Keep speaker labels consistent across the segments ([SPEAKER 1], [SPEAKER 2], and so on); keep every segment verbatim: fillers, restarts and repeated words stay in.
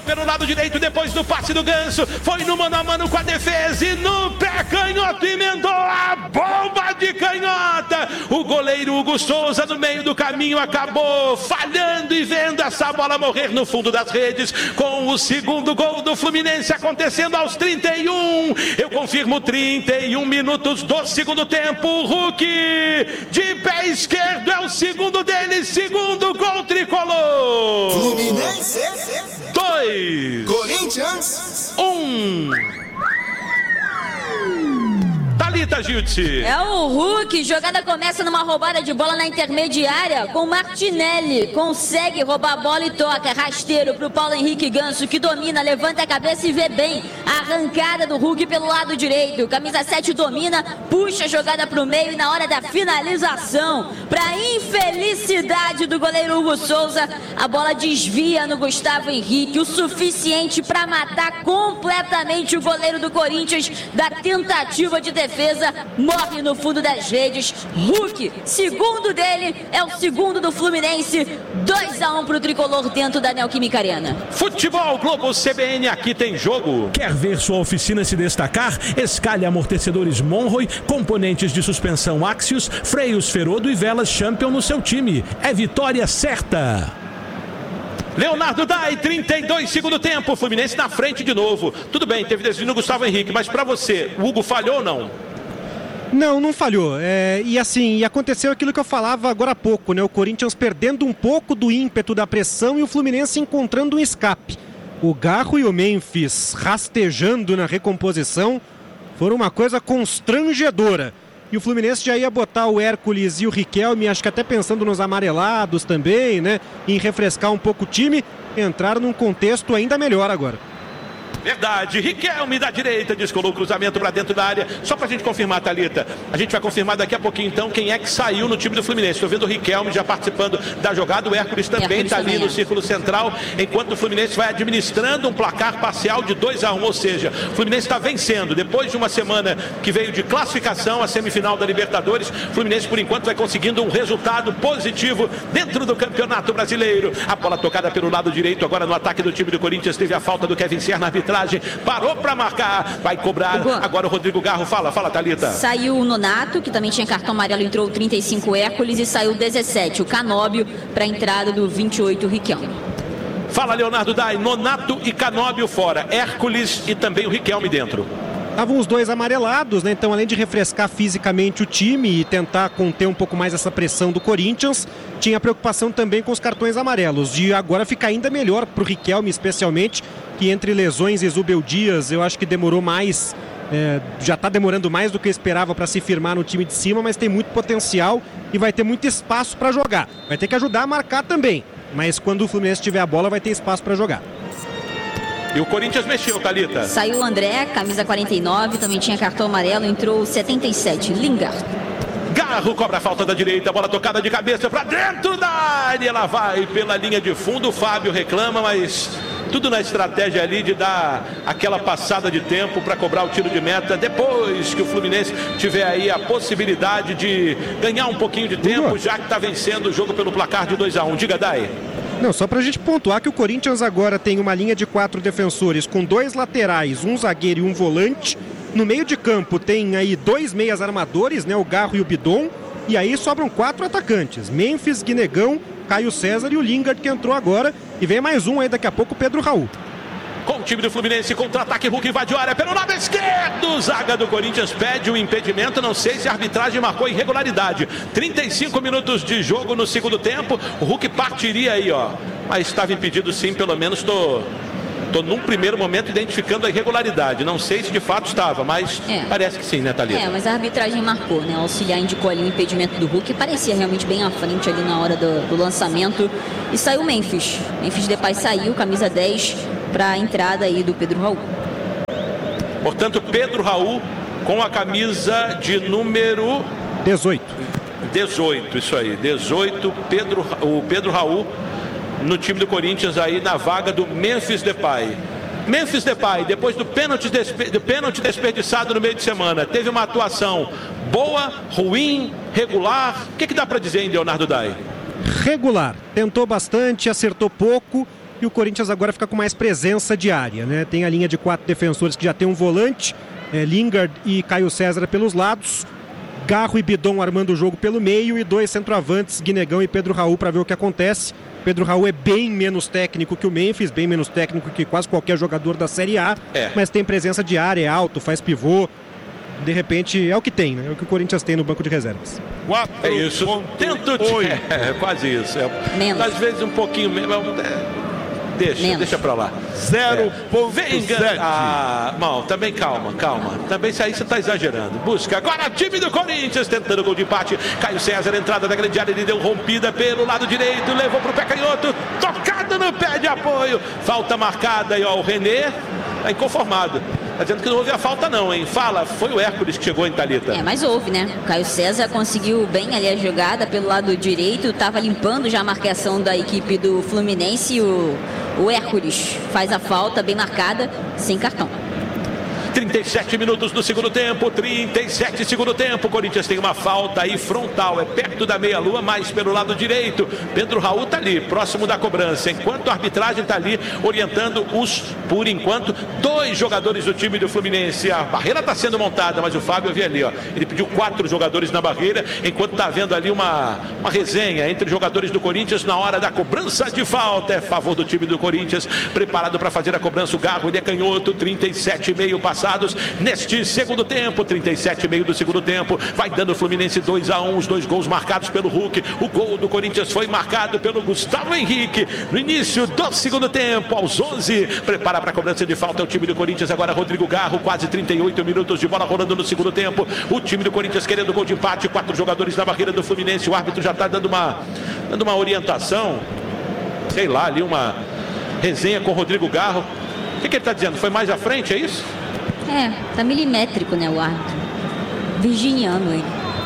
[SPEAKER 1] Pintou pelo lado direito depois do passe do Ganso. Foi no mano a mano com a defesa e no pé canhoto emendou a bomba de canhota. O goleiro Hugo Souza no meio do caminho acabou falhando e vendo essa bola morrer no fundo das redes, com o segundo gol do Fluminense acontecendo aos trinta e um. Eu confirmo, trinta e um minutos do segundo tempo. O Hulk de pé esquerdo é o segundo dele, segundo gol tricolor.
[SPEAKER 2] Fluminense
[SPEAKER 1] dois,
[SPEAKER 2] Corinthians
[SPEAKER 1] um. Thalita Giltzi.
[SPEAKER 3] É o Hulk, jogada começa numa roubada de bola na intermediária com Martinelli, consegue roubar a bola e toca, rasteiro pro Paulo Henrique Ganso, que domina, levanta a cabeça e vê bem a arrancada do Hulk pelo lado direito, camisa sete domina, puxa a jogada pro meio e na hora da finalização, pra infelicidade do goleiro Hugo Souza, a bola desvia no Gustavo Henrique, o suficiente pra matar completamente o goleiro do Corinthians da tentativa de defesa. Defesa, morre no fundo das redes. Hulk, segundo dele, é o segundo do Fluminense. dois a um pro tricolor dentro da Neoquímica Arena.
[SPEAKER 1] Futebol Globo C B N, aqui tem jogo.
[SPEAKER 4] Quer ver sua oficina se destacar? Escalhe amortecedores Monroe, componentes de suspensão Axios, freios Ferodo e velas Champion no seu time. É vitória certa.
[SPEAKER 1] Leonardo Dai, trinta e dois, segundo tempo, Fluminense na frente de novo. Tudo bem, teve desvio no Gustavo Henrique, mas pra você, o Hugo falhou ou não?
[SPEAKER 5] Não, não falhou. É, e assim, e aconteceu aquilo que eu falava agora há pouco, né? O Corinthians perdendo um pouco do ímpeto da pressão e o Fluminense encontrando um escape. O Garro e o Memphis rastejando na recomposição foram uma coisa constrangedora. E o Fluminense já ia botar o Hércules e o Riquelme, acho que até pensando nos amarelados também, né? Em refrescar um pouco o time, entraram num contexto ainda melhor agora.
[SPEAKER 1] Verdade, Riquelme da direita descolou o cruzamento para dentro da área. Só pra gente confirmar, Thalita, a gente vai confirmar daqui a pouquinho então quem é que saiu no time do Fluminense. Estou vendo o Riquelme já participando da jogada, o Hércules também está ali no círculo central, enquanto o Fluminense vai administrando um placar parcial de dois a um, ou seja, o Fluminense está vencendo. Depois de uma semana que veio de classificação à semifinal da Libertadores, o Fluminense por enquanto vai conseguindo um resultado positivo dentro do Campeonato Brasileiro. A bola tocada pelo lado direito, agora no ataque do time do Corinthians, teve a falta do Kevin Serra na arbitragem. Parou para marcar, vai cobrar. Agora o Rodrigo Garro, fala, fala Thalita.
[SPEAKER 3] Saiu o Nonato, que também tinha cartão amarelo, entrou o trinta e cinco Hércules e saiu o dezessete, o Canóbio, para a entrada do vinte e oito Riquelme.
[SPEAKER 1] Fala Leonardo Dai, Nonato e Canóbio fora, Hércules e também o Riquelme dentro.
[SPEAKER 5] Estavam os dois amarelados, né? Então, além de refrescar fisicamente o time e tentar conter um pouco mais essa pressão do Corinthians, tinha preocupação também com os cartões amarelos. De agora fica ainda melhor para o Riquelme, especialmente, que entre lesões e Zubel Dias, eu acho que demorou mais, é, já está demorando mais do que eu esperava para se firmar no time de cima, mas tem muito potencial e vai ter muito espaço para jogar. Vai ter que ajudar a marcar também, mas quando o Fluminense tiver a bola, vai ter espaço para jogar.
[SPEAKER 1] E o Corinthians mexeu, Thalita.
[SPEAKER 3] Saiu o André, camisa quarenta e nove, também tinha cartão amarelo, entrou o setenta e sete, Lingard.
[SPEAKER 1] Garro cobra a falta da direita, bola tocada de cabeça para dentro da área, ela vai pela linha de fundo, o Fábio reclama, mas tudo na estratégia ali de dar aquela passada de tempo para cobrar o tiro de meta, depois que o Fluminense tiver aí a possibilidade de ganhar um pouquinho de tempo, já que está vencendo o jogo pelo placar de dois a um. Diga, Dai.
[SPEAKER 5] Não, só pra gente pontuar que o Corinthians agora tem uma linha de quatro defensores com dois laterais, um zagueiro e um volante. No meio de campo tem aí dois meias armadores, né, o Garro e o Bidon. E aí sobram quatro atacantes, Memphis, Guinegão, Caio César e o Lingard, que entrou agora. E vem mais um aí daqui a pouco, o Pedro Raul.
[SPEAKER 1] Com o time do Fluminense, contra-ataque, Hulk invade a área pelo lado esquerdo. Zaga do Corinthians pede o impedimento. Não sei se a arbitragem marcou irregularidade. trinta e cinco minutos de jogo no segundo tempo. O Hulk partiria aí, ó. Mas estava impedido sim, pelo menos estou... Estou num primeiro momento identificando a irregularidade. Não sei se de fato estava, mas é. Parece que sim, né, Thalita?
[SPEAKER 3] É, mas a arbitragem marcou, né? O auxiliar indicou ali o impedimento do Hulk. Parecia realmente bem à frente ali na hora do, do lançamento. E saiu o Memphis. Memphis Depay saiu, camisa dez, para a entrada aí do Pedro Raul.
[SPEAKER 1] Portanto, Pedro Raul com a camisa de número...
[SPEAKER 5] dezoito.
[SPEAKER 1] dezoito, isso aí. dezoito, Pedro, o Pedro Raul... no time do Corinthians aí na vaga do Memphis Depay. Memphis Depay, depois do pênalti, despe... do pênalti desperdiçado no meio de semana, teve uma atuação boa, ruim, regular. O que, que dá para dizer, hein, Leonardo Dai?
[SPEAKER 5] Regular. Tentou bastante, acertou pouco. e o Corinthians agora fica com mais presença de área, né? Tem a linha de quatro defensores que já tem um volante, é, Lingard e Caio César pelos lados, Garro e Bidon armando o jogo pelo meio e dois centroavantes, Guinegão e Pedro Raul, para ver o que acontece. Pedro Raul é bem menos técnico que o Memphis, bem menos técnico que quase qualquer jogador da Série A, é. mas tem presença de área, é alto, faz pivô. De repente, é o que tem, né? É o que o Corinthians tem no banco de reservas.
[SPEAKER 1] quatro, é isso. Tento te... É, quase isso. É.
[SPEAKER 3] Menos.
[SPEAKER 1] Às vezes um pouquinho menos. Deixa, Menos. deixa pra lá.
[SPEAKER 6] zero ponto sete.
[SPEAKER 1] Ah, mal, também calma, calma. Também isso aí você tá exagerando. Busca agora time do Corinthians, tentando gol de empate. Caio César, entrada da grande área, ele deu rompida pelo lado direito, levou pro pé canhoto, tocado no pé de apoio. Falta marcada e ó, o René tá inconformado. Tá dizendo que não houve a falta não, hein? Fala, foi o Hércules que chegou em Thalita.
[SPEAKER 3] É, mas houve, né? O Caio César conseguiu bem ali a jogada pelo lado direito, tava limpando já a marcação da equipe do Fluminense e o, o Hércules faz a falta bem marcada, sem cartão.
[SPEAKER 1] trinta e sete minutos do segundo tempo, trinta e sete segundo tempo, o Corinthians tem uma falta aí frontal, é perto da meia-lua, mais pelo lado direito. Pedro Raul tá ali, próximo da cobrança, enquanto a arbitragem tá ali orientando os, por enquanto, dois jogadores do time do Fluminense. A barreira tá sendo montada, mas o Fábio eu vi ali, ó, ele pediu quatro jogadores na barreira, enquanto tá havendo ali uma, uma resenha entre jogadores do Corinthians na hora da cobrança de falta. É a favor do time do Corinthians, preparado para fazer a cobrança, o Garro, ele é canhoto, trinta e sete e meio passados neste segundo tempo, trinta e sete e meio do segundo tempo, vai dando o Fluminense dois a um, os dois gols marcados pelo Hulk. O gol do Corinthians foi marcado pelo Gustavo Henrique no início do segundo tempo, aos onze, prepara para a cobrança de falta o time do Corinthians, agora Rodrigo Garro, quase trinta e oito minutos de bola rolando no segundo tempo, o time do Corinthians querendo gol de empate, quatro jogadores na barreira do Fluminense, o árbitro já está dando uma, dando uma orientação, sei lá, ali uma resenha com o Rodrigo Garro. O que, que ele está dizendo? Foi mais à frente, é isso?
[SPEAKER 3] É, tá milimétrico, né, o árbitro. Virginiano ele.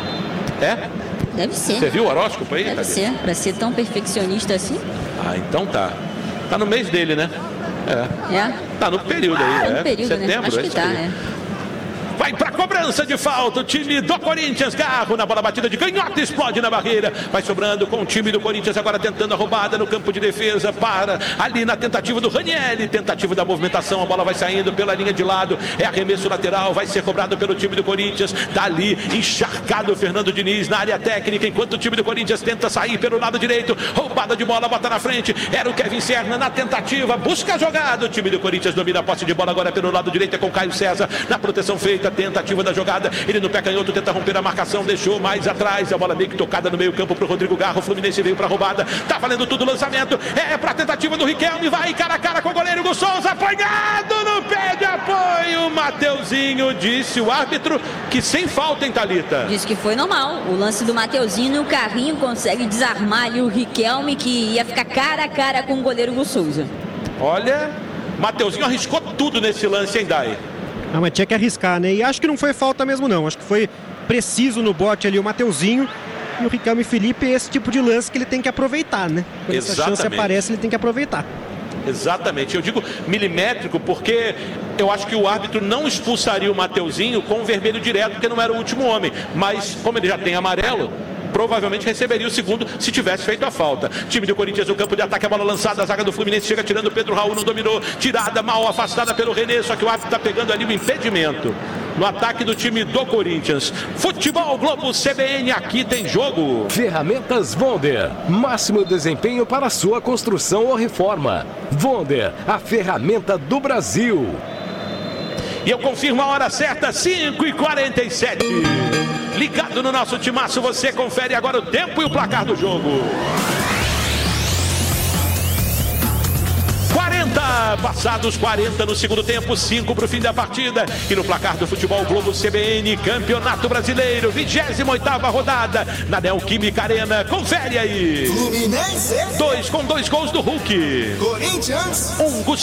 [SPEAKER 1] É?
[SPEAKER 3] Deve ser.
[SPEAKER 1] Você viu o horóscopo aí?
[SPEAKER 3] Deve
[SPEAKER 1] Cadê?
[SPEAKER 3] ser, pra ser tão perfeccionista assim.
[SPEAKER 1] Ah, então tá. Tá no mês dele, né? É.
[SPEAKER 3] É?
[SPEAKER 1] Tá no período aí,
[SPEAKER 3] ah,
[SPEAKER 1] né?
[SPEAKER 3] no período,
[SPEAKER 1] Setembro,
[SPEAKER 3] né? Acho que
[SPEAKER 1] é
[SPEAKER 3] tá,
[SPEAKER 1] aí.
[SPEAKER 3] né?
[SPEAKER 1] Vai para cobrança de falta o time do Corinthians. Garro na bola batida de canhota, explode na barreira. Vai sobrando com o time do Corinthians agora tentando a roubada no campo de defesa. Para ali na tentativa do Ranieri. Tentativa da movimentação. A bola vai saindo pela linha de lado. É arremesso lateral. Vai ser cobrado pelo time do Corinthians. Tá ali encharcado o Fernando Diniz na área técnica. Enquanto o time do Corinthians tenta sair pelo lado direito. Roubada de bola, bota na frente. Era o Kevin Serna na tentativa. Busca a jogada. O time do Corinthians domina a posse de bola agora pelo lado direito. É com Caio César na proteção feita. Tentativa da jogada, ele no pé canhoto tenta romper a marcação, deixou mais atrás, a bola meio que tocada no meio campo pro Rodrigo Garro, o Fluminense veio pra roubada, tá valendo tudo o lançamento, é pra tentativa do Riquelme, vai cara a cara com o goleiro Hugo Souza, apanhado no pé de apoio, Mateuzinho, disse o árbitro que sem falta em Thalita.
[SPEAKER 3] Disse que foi normal, o lance do Mateuzinho, o carrinho consegue desarmar ali o Riquelme, que ia ficar cara a cara com o goleiro Hugo Souza.
[SPEAKER 1] Olha, Mateuzinho arriscou tudo nesse lance, hein, Dai?
[SPEAKER 5] Não, mas tinha que arriscar, né? E acho que não foi falta mesmo, não. Acho que foi preciso no bote ali o Mateuzinho. E o Riquelme Felipe é esse tipo de lance que ele tem que aproveitar, né? Quando essa chance aparece, ele tem que aproveitar.
[SPEAKER 1] Exatamente. Eu digo milimétrico porque eu acho que o árbitro não expulsaria o Mateuzinho com o vermelho direto, porque não era o último homem. Mas, como ele já tem amarelo, provavelmente receberia o segundo se tivesse feito a falta. Time do Corinthians no campo de ataque, a bola lançada, a zaga do Fluminense chega tirando o Pedro Raul, não dominou, tirada mal afastada pelo René, só que o árbitro está pegando ali o impedimento no ataque do time do Corinthians. Futebol Globo C B N, aqui tem jogo.
[SPEAKER 7] Ferramentas Vonder, máximo desempenho para sua construção ou reforma. Vonder, a ferramenta do Brasil.
[SPEAKER 1] E eu confirmo a hora certa, cinco e quarenta e sete. Ligado no nosso timaço, você confere agora o tempo e o placar do jogo. quarenta, passados quarenta no segundo tempo, cinco para o fim da partida. E no placar do Futebol Globo C B N, Campeonato Brasileiro, vigésima oitava rodada, na Neoquímica Arena. Confere aí.
[SPEAKER 2] Fluminense.
[SPEAKER 1] Dois com dois gols do Hulk.
[SPEAKER 2] Corinthians.
[SPEAKER 1] Um Gustavo.